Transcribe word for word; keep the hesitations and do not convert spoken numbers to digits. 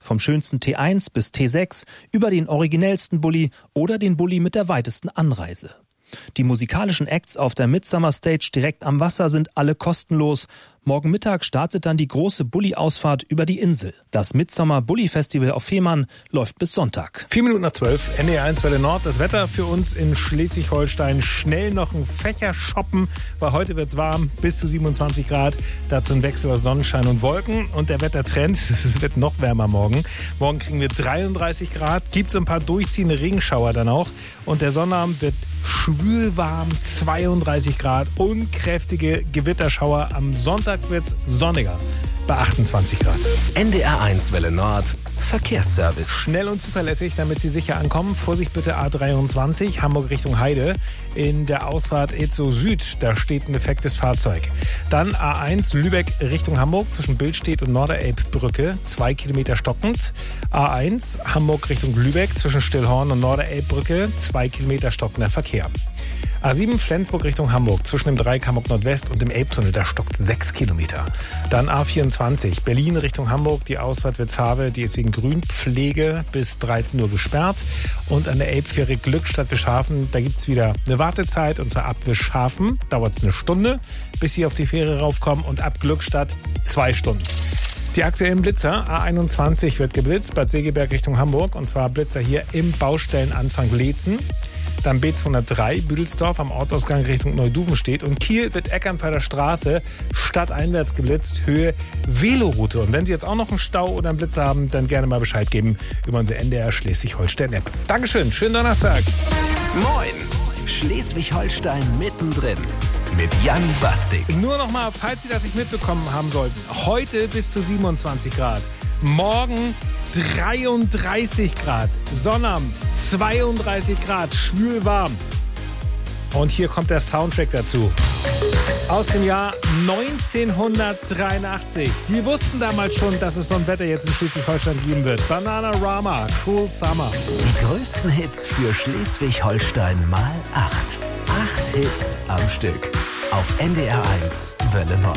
Vom schönsten T eins bis T sechs über den originellsten Bulli oder den Bulli mit der weitesten Anreise. Die musikalischen Acts auf der Midsummer Stage direkt am Wasser sind alle kostenlos. Morgen Mittag startet dann die große Bulli-Ausfahrt über die Insel. Das Midsummer Bulli Festival auf Fehmarn läuft bis Sonntag. Vier Minuten nach zwölf, N D R eins Welle Nord. Das Wetter für uns in Schleswig-Holstein. Schnell noch ein Fächer shoppen, weil heute wird es warm, bis zu siebenundzwanzig Grad. Dazu ein Wechsel aus Sonnenschein und Wolken. Und der Wettertrend, es wird noch wärmer morgen. Morgen kriegen wir dreiunddreißig Grad, gibt so ein paar durchziehende Regenschauer dann auch. Und der Sonnabend wird schwülwarm, zweiunddreißig Grad und kräftige Gewitterschauer. Am Sonntag wird es sonniger bei achtundzwanzig Grad. N D R eins Welle Nord, Verkehrsservice. Schnell und zuverlässig, damit Sie sicher ankommen. Vorsicht bitte A dreiundzwanzig, Hamburg Richtung Heide. In der Ausfahrt Etzow Süd, da steht ein defektes Fahrzeug. Dann A eins Lübeck Richtung Hamburg zwischen Billstedt und Norderelbbrücke, zwei Kilometer stockend. A eins Hamburg Richtung Lübeck zwischen Stillhorn und Norderelbbrücke, zwei Kilometer stockender Verkehr. A sieben Flensburg Richtung Hamburg zwischen dem Dreieck Hamburg Nordwest und dem Elbtunnel, da stockt sechs Kilometer. Dann A vierundzwanzig Berlin Richtung Hamburg, die Ausfahrt Witzhavel, die ist wegen Grünpflege bis dreizehn Uhr gesperrt. Und an der Elbfähre Glückstadt-Wischhafen, da gibt es wieder eine Wartezeit, und zwar ab Wischhafen dauert es eine Stunde, bis Sie auf die Fähre raufkommen, und ab Glückstadt zwei Stunden. Die aktuellen Blitzer, A einundzwanzig wird geblitzt, Bad Segeberg Richtung Hamburg, und zwar Blitzer hier im Baustellenanfang Leetzen. Dann B zweihundertdrei Büdelsdorf am Ortsausgang Richtung Neuduvenstedt, und Kiel wird Eckernförder Straße stadteinwärts geblitzt, Höhe Veloroute. Und wenn Sie jetzt auch noch einen Stau oder einen Blitzer haben, dann gerne mal Bescheid geben über unsere N D R Schleswig-Holstein-App. Dankeschön, schönen Donnerstag. Moin, Schleswig-Holstein mittendrin mit Jan Bastik. Nur noch mal, falls Sie das nicht mitbekommen haben sollten, heute bis zu siebenundzwanzig Grad, morgen dreiunddreißig Grad, Sonnabend zweiunddreißig Grad, schwül warm. Und hier kommt der Soundtrack dazu. Aus dem Jahr neunzehnhundertdreiundachtzig. Die wussten damals schon, dass es so ein Wetter jetzt in Schleswig-Holstein geben wird. Bananarama, Cool Summer. Die größten Hits für Schleswig-Holstein mal acht. Acht Hits am Stück. Auf N D R eins Welle Nord.